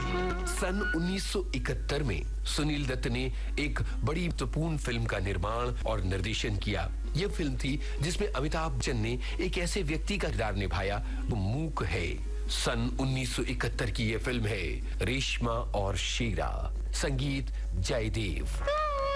सन 1971 में सुनील दत्त ने एक बड़ी महत्वपूर्ण फिल्म का निर्माण और निर्देशन किया। यह फिल्म थी जिसमें अमिताभ बच्चन ने एक ऐसे व्यक्ति का किरदार निभाया जो मूक है। सन 1971 की यह फिल्म है रेशमा और शेरा। संगीत जयदेव।